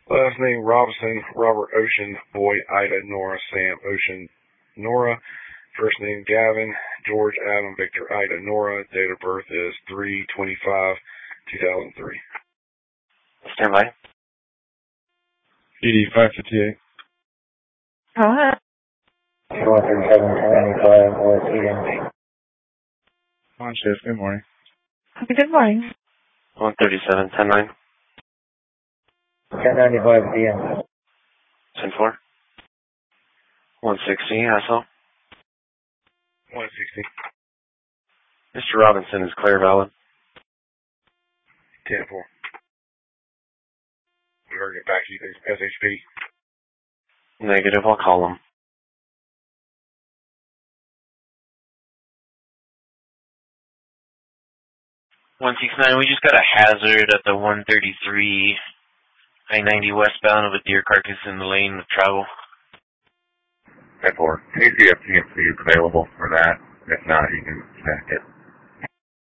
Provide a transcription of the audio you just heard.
Last name Robinson, Robert Ocean, Boy Ida Nora Sam Ocean Nora. First name Gavin, George Adam Victor Ida Nora. Date of birth is 3/25/2003. Stand by. ED 558. Go ahead. 437.25 West Eden. On shift. Good morning. Good morning. 137.10.9. 10:95 p.m. 10-4. 160, Hassel. 160. Mr. Robinson is clear valid. 10-4. We're going to get back to you, SHP. Negative, I'll call him. 169, we just got a hazard at the 133 I-90 westbound of a deer carcass in the lane of travel. 10-4. See if TMC is available for that. If not, you can check it.